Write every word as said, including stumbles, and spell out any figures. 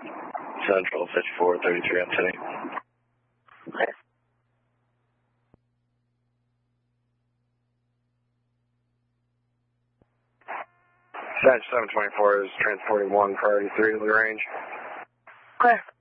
Central fifty-four thirty-three on ten eight. Okay. Satch seven twenty-four is transporting one priority three to the range. Okay.